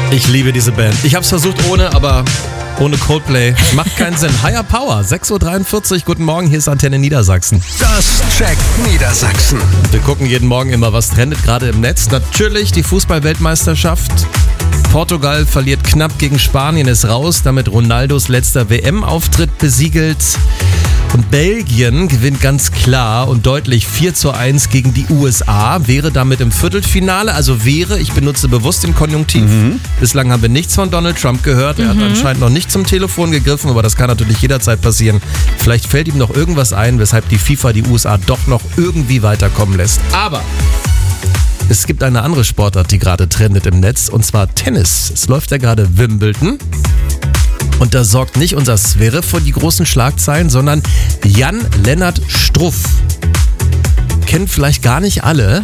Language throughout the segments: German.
Ich liebe diese Band. Ich habe es versucht aber ohne Coldplay macht keinen Sinn. Higher Power, 6.43 Uhr, guten Morgen, hier ist Antenne Niedersachsen. Das checkt Niedersachsen. Wir gucken jeden Morgen immer, was trendet gerade im Netz. Natürlich die Fußball-Weltmeisterschaft. Portugal verliert knapp gegen Spanien, ist raus, damit Ronaldos letzter WM-Auftritt besiegelt. Und Belgien gewinnt ganz klar und deutlich 4:1 gegen die USA, wäre damit im Viertelfinale, ich benutze bewusst den Konjunktiv. Bislang haben wir nichts von Donald Trump gehört, er hat anscheinend noch nicht zum Telefon gegriffen, aber das kann natürlich jederzeit passieren. Vielleicht fällt ihm noch irgendwas ein, weshalb die FIFA die USA doch noch irgendwie weiterkommen lässt. Aber es gibt eine andere Sportart, die gerade trendet im Netz, und zwar Tennis. Es läuft ja gerade Wimbledon. Und da sorgt nicht unser Zverev für die großen Schlagzeilen, sondern Jan-Lennart Struff. Kennen vielleicht gar nicht alle.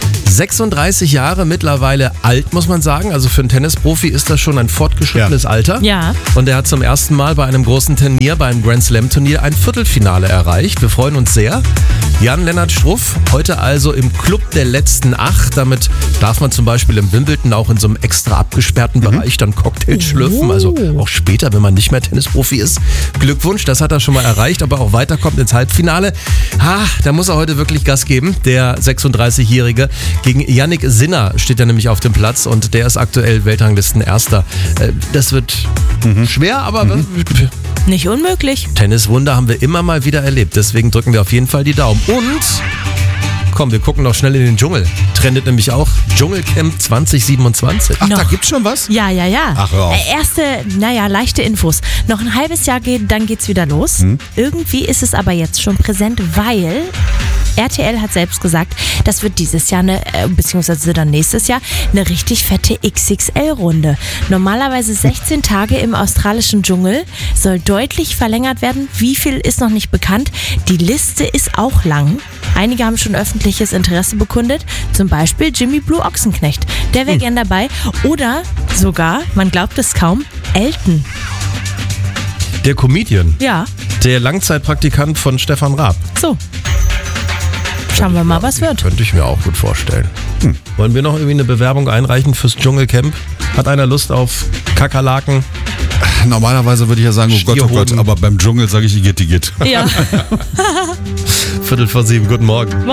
36 Jahre mittlerweile alt, muss man sagen. Also für einen Tennisprofi ist das schon ein fortgeschrittenes Alter. Ja. Und er hat zum ersten Mal bei einem großen Turnier, beim Grand Slam Turnier, ein Viertelfinale erreicht. Wir freuen uns sehr. Jan-Lennart Struff, heute also im Club der letzten 8. Damit darf man zum Beispiel im Wimbledon auch in so einem extra abgesperrten Bereich dann Cocktails schlürfen. Also auch später, wenn man nicht mehr Tennisprofi ist. Glückwunsch, das hat er schon mal erreicht, ob er auch weiterkommt ins Halbfinale. Da muss er heute wirklich Gas geben, der 36-Jährige. Gegen Jannik Sinner steht er nämlich auf dem Platz und der ist aktuell Weltranglisten-Erster. Das wird schwer, aber Nicht unmöglich. Tenniswunder haben wir immer mal wieder erlebt. Deswegen drücken wir auf jeden Fall die Daumen. Und komm, wir gucken noch schnell in den Dschungel. Trendet nämlich auch Dschungelcamp 2027. Ach, da gibt's schon was? Ja. Ach, hör auf. Leichte Infos. Noch ein halbes Jahr dann geht's wieder los. Irgendwie ist es aber jetzt schon präsent, weil RTL hat selbst gesagt, das wird dieses Jahr beziehungsweise dann nächstes Jahr eine richtig fette XXL-Runde. Normalerweise 16 Tage im australischen Dschungel, soll deutlich verlängert werden. Wie viel ist noch nicht bekannt. Die Liste ist auch lang. Einige haben schon öffentliches Interesse bekundet. Zum Beispiel Jimmy Blue Ochsenknecht. Der wäre gern dabei. Oder sogar, man glaubt es kaum, Elton. Der Comedian. Ja. Der Langzeitpraktikant von Stefan Raab. So. Schauen wir mal, was wird. Könnte ich mir auch gut vorstellen. Wollen wir noch irgendwie eine Bewerbung einreichen fürs Dschungelcamp? Hat einer Lust auf Kakerlaken? Normalerweise würde ich ja sagen, oh Gott, Stierhoden. aber beim Dschungel sage ich, Igitt. Ja. 6:45, guten Morgen.